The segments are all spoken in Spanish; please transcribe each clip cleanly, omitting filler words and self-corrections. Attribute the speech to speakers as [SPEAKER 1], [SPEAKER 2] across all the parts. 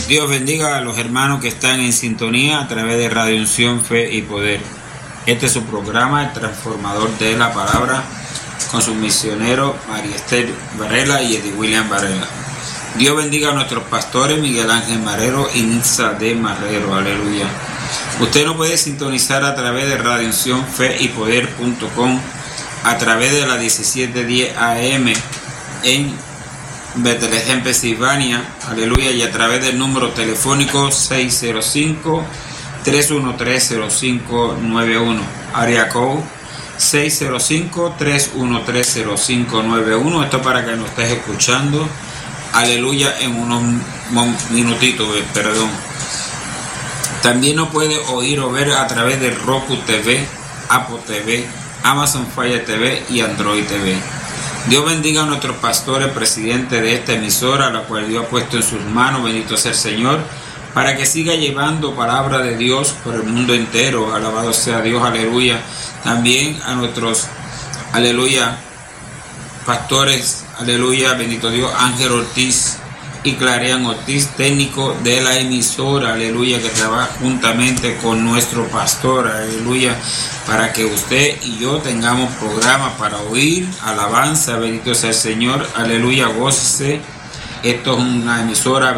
[SPEAKER 1] Dios bendiga a los hermanos que están en sintonía a través de Radio Unción, Fe y Poder. Este es su programa, el transformador de la palabra, con sus misioneros María Esther Varela y Eddie William Varela. Dios bendiga a nuestros pastores Miguel Ángel Marrero y Nitza de Marrero. Aleluya. Usted nos puede sintonizar a través de Radio Unción, Fe y Poder.com, a través de la 1710 AM en Bethlehem, Pensilvania, aleluya, y a través del número telefónico 605-313-0591, área code 605-313-0591. Esto para que nos estés escuchando, aleluya, en unos minutitos, perdón. También nos puede oír o ver a través de Roku TV, Apple TV, Amazon Fire TV y Android TV. Dios bendiga a nuestros pastores, presidentes de esta emisora, la cual Dios ha puesto en sus manos, bendito sea el Señor, para que siga llevando palabra de Dios por el mundo entero. Alabado sea Dios, aleluya. También a nuestros, aleluya, pastores, aleluya, bendito Dios, Ángel Ortiz y Clarian Ortiz, técnico de la emisora, aleluya, que trabaja juntamente con nuestro pastor, aleluya, para que usted y yo tengamos programas para oír, alabanza, bendito sea el Señor, aleluya, gócese. Esto es una emisora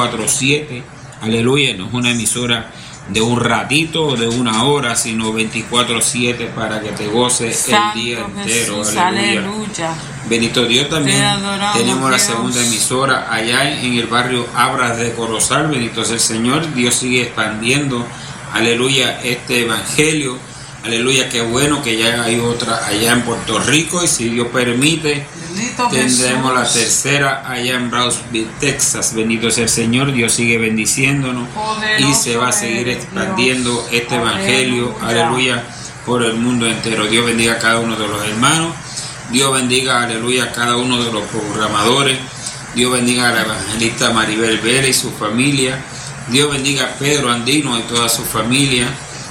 [SPEAKER 1] 24/7, aleluya, no es una emisora de un ratito o de una hora, sino 24/7 para que te goces
[SPEAKER 2] Santo
[SPEAKER 1] el día entero,
[SPEAKER 2] Jesús,
[SPEAKER 1] aleluya.
[SPEAKER 2] aleluya.
[SPEAKER 1] Bendito Dios. También tenemos la
[SPEAKER 2] Dios.
[SPEAKER 1] segunda emisora allá en el barrio Abras de Corozal, bendito sea el Señor. Dios sigue expandiendo, aleluya, este evangelio, aleluya. Qué bueno que ya hay otra allá en Puerto Rico, y si Dios permite tendremos la tercera allá en Brownsville, Texas. Bendito sea el Señor. Dios sigue bendiciéndonos y se va a seguir expandiendo este evangelio, aleluya, por el mundo entero. Dios bendiga a cada uno de los hermanos. Dios bendiga, aleluya, a cada uno de los programadores. Dios bendiga a la evangelista Maribel Vélez y su familia. Dios bendiga a Pedro Andino y toda su familia.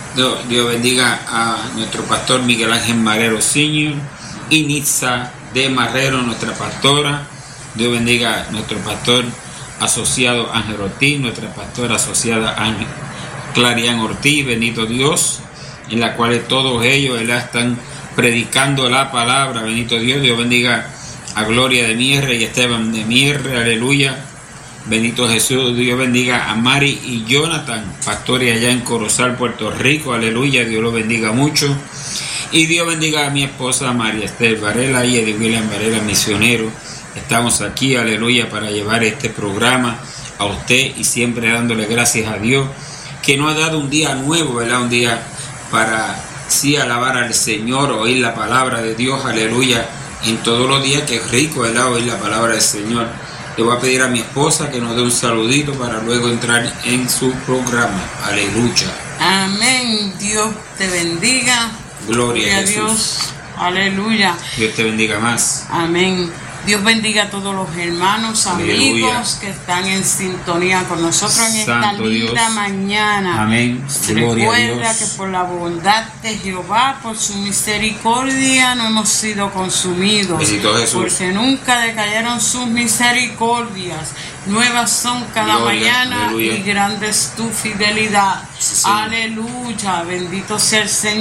[SPEAKER 1] Dios bendiga a nuestro pastor Miguel Ángel Marrero Sr. y Nitza de Marrero, nuestra pastora. Dios bendiga a nuestro pastor asociado Ángel Ortiz, nuestra pastora asociada Clarian Ortiz, bendito Dios, en la cual todos ellos están predicando la palabra, bendito Dios. Dios bendiga a Gloria de Mierre y Esteban de Mierre, aleluya, bendito Jesús. Dios bendiga a Mari y Jonathan, pastores allá en Corozal, Puerto Rico, aleluya, Dios los bendiga mucho. Y Dios bendiga a mi esposa María Esther Varela y Eddie William Varela, misionero. Estamos aquí, aleluya, para llevar este programa a usted, y siempre dándole gracias a Dios que nos ha dado un día nuevo, ¿verdad? Un día para sí alabar al Señor, oír la palabra de Dios, aleluya, en todos los días, que es rico, ¿verdad?, oír la palabra del Señor. Le voy a pedir a mi esposa que nos dé un saludito para luego entrar en su programa, aleluya.
[SPEAKER 2] Amén. Dios te bendiga.
[SPEAKER 1] Gloria a Jesús.
[SPEAKER 2] Dios. Aleluya.
[SPEAKER 1] Dios te bendiga más.
[SPEAKER 2] Amén. Dios bendiga a todos los hermanos, amigos,
[SPEAKER 1] Aleluya,
[SPEAKER 2] que están en sintonía con nosotros en esta
[SPEAKER 1] Santo
[SPEAKER 2] linda
[SPEAKER 1] Dios.
[SPEAKER 2] mañana.
[SPEAKER 1] Amén. Gloria a
[SPEAKER 2] Recuerda
[SPEAKER 1] Dios.
[SPEAKER 2] que por la bondad de Jehová, por su misericordia, no hemos sido consumidos.
[SPEAKER 1] Bendito Jesús.
[SPEAKER 2] Porque nunca decayeron sus misericordias. Nuevas son cada
[SPEAKER 1] Gloria,
[SPEAKER 2] mañana,
[SPEAKER 1] aleluya.
[SPEAKER 2] y grande es tu fidelidad.
[SPEAKER 1] Sí, Señor.
[SPEAKER 2] Aleluya. Bendito sea el Señor.